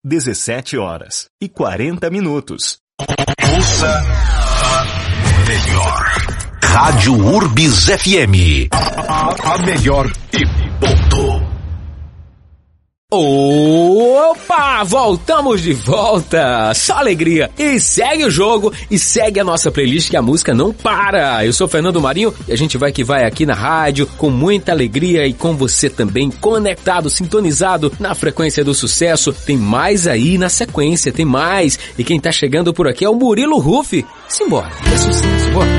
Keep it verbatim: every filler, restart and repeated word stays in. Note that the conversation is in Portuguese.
dezessete horas e quarenta minutos. Ouça a melhor. Rádio Urbis F M. A, a melhor e ponto. Opa, voltamos de volta, só alegria, e segue o jogo, e segue a nossa playlist que a música não para. Eu sou Fernando Marinho e a gente vai que vai aqui na rádio com muita alegria e com você também conectado, sintonizado na frequência do sucesso. Tem mais aí na sequência, tem mais, e quem tá chegando por aqui é o Murilo Rufi. Simbora, é sucesso, bora.